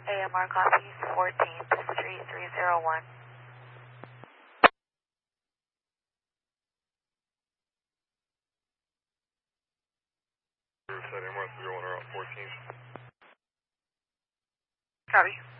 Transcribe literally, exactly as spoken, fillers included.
A M R copies, fourteenth Street, three zero one. Riverside A M R three oh one around fourteenth. Copy.